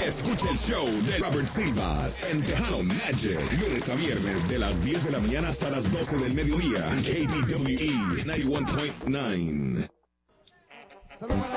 Escucha el show de Robert Silvas en Tejano Magic, lunes a viernes de las 10 de la mañana hasta las 12 del mediodía en KBWE 91.9.